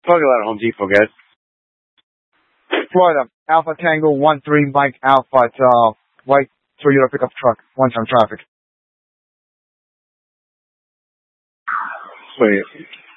Parking lot at Home Depot, guys. Florida, Alpha Tango 13 Mike Alpha. It's white Toyota pickup truck. One-time traffic. Wait.